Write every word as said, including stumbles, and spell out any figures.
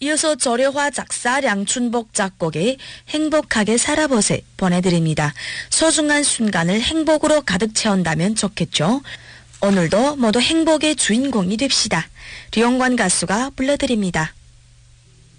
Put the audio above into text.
이어서 저려화 작사 량춘복 작곡의 행복하게 살아보세 보내드립니다. 소중한 순간을 행복으로 가득 채운다면 좋겠죠. 오늘도 모두 행복의 주인공이 됩시다. 류영관 가수가 불러드립니다.